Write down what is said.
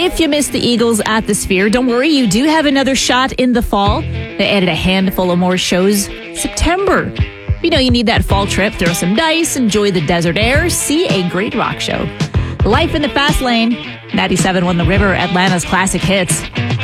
if you missed the Eagles at the Sphere, don't worry, you do have another shot in the fall. They added a handful of more shows September. You know you need that fall trip, throw some dice, enjoy the desert air, see a great rock show. Life in the Fast Lane, 97.1 The River, Atlanta's classic hits.